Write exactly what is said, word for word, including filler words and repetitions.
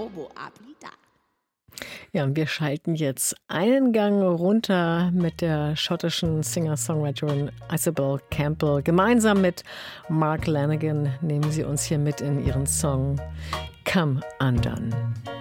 Lobo Ablida. Ja, und wir schalten jetzt einen Gang runter mit der schottischen Singer-Songwriterin Isabel Campbell. Gemeinsam mit Mark Lanegan nehmen sie uns hier mit in ihren Song Come Undone.